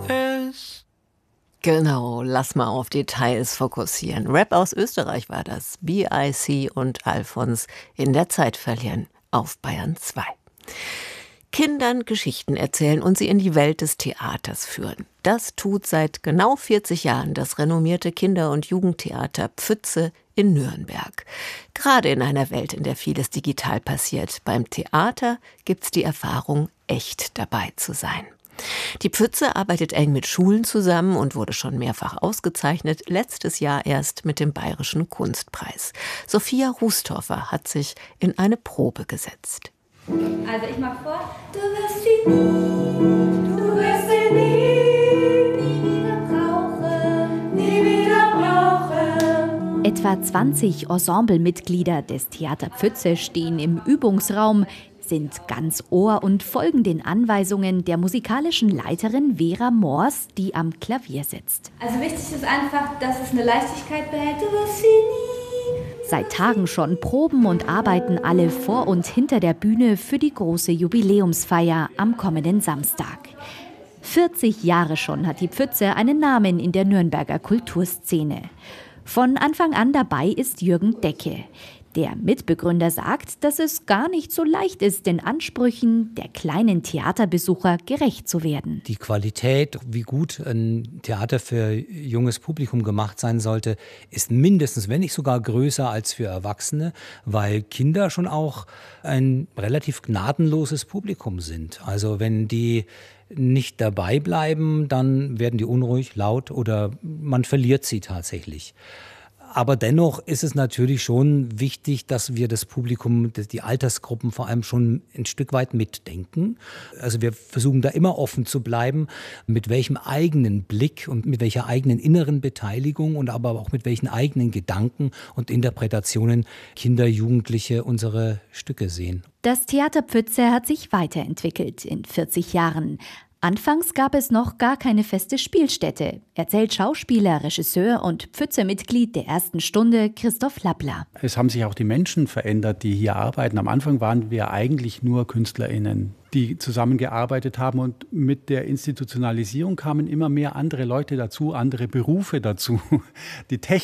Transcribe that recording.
ist. Genau, lass mal auf Details fokussieren. Rap aus Österreich war das. BIC und Alfons in der Zeit verlieren auf Bayern 2. Kindern Geschichten erzählen und sie in die Welt des Theaters führen. Das tut seit genau 40 Jahren das renommierte Kinder- und Jugendtheater Pfütze in Nürnberg. Gerade in einer Welt, in der vieles digital passiert. Beim Theater gibt's die Erfahrung, echt dabei zu sein. Die Pfütze arbeitet eng mit Schulen zusammen und wurde schon mehrfach ausgezeichnet, letztes Jahr erst mit dem Bayerischen Kunstpreis. Sophia Rustorfer hat sich in eine Probe gesetzt. Also ich mach vor, du wirst sie nie wieder brauchen. Etwa 20 Ensemblemitglieder des Theater Pfütze stehen im Übungsraum, sind ganz Ohr und folgen den Anweisungen der musikalischen Leiterin Vera Mors, die am Klavier sitzt. Also wichtig ist einfach, dass es eine Leichtigkeit behält. Du wirst sie nie. Seit Tagen schon proben und arbeiten alle vor und hinter der Bühne für die große Jubiläumsfeier am kommenden Samstag. 40 Jahre schon hat die Pfütze einen Namen in der Nürnberger Kulturszene. Von Anfang an dabei ist Jürgen Decke. Der Mitbegründer sagt, dass es gar nicht so leicht ist, den Ansprüchen der kleinen Theaterbesucher gerecht zu werden. Die Qualität, wie gut ein Theater für junges Publikum gemacht sein sollte, ist mindestens, wenn nicht sogar größer als für Erwachsene, weil Kinder schon auch ein relativ gnadenloses Publikum sind. Also wenn die nicht dabei bleiben, dann werden die unruhig, laut oder man verliert sie tatsächlich. Aber dennoch ist es natürlich schon wichtig, dass wir das Publikum, die Altersgruppen vor allem schon ein Stück weit mitdenken. Also wir versuchen da immer offen zu bleiben, mit welchem eigenen Blick und mit welcher eigenen inneren Beteiligung und aber auch mit welchen eigenen Gedanken und Interpretationen Kinder, Jugendliche unsere Stücke sehen. Das Theater Pfütze hat sich weiterentwickelt in 40 Jahren. Anfangs gab es noch gar keine feste Spielstätte, erzählt Schauspieler, Regisseur und Pfütze-Mitglied der ersten Stunde Christoph Lappler. Es haben sich auch die Menschen verändert, die hier arbeiten. Am Anfang waren wir eigentlich nur KünstlerInnen, die zusammengearbeitet haben. Und mit der Institutionalisierung kamen immer mehr andere Leute dazu, andere Berufe dazu. Die